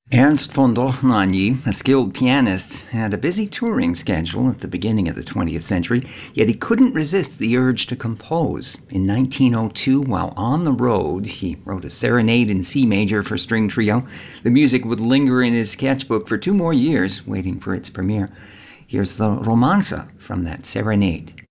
Ernst von Dohnanyi, a skilled pianist, had a busy touring schedule at the beginning of the 20th century, yet he couldn't resist the urge to compose. In 1902, while on the road, he wrote a serenade in C major for string trio. The music would linger in his sketchbook for 2 more years, waiting for its premiere. Here's the romanza from that serenade.